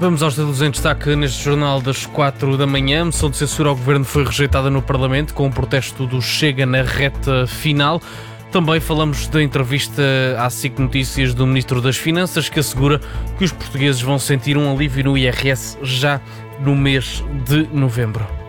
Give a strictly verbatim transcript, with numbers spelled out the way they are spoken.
Vamos aos títulos em destaque neste jornal das quatro da manhã. A moção de censura ao governo foi rejeitada no Parlamento com o protesto do Chega na reta final. Também falamos da entrevista à S I C Notícias do Ministro das Finanças, que assegura que os portugueses vão sentir um alívio no I R S já no mês de novembro.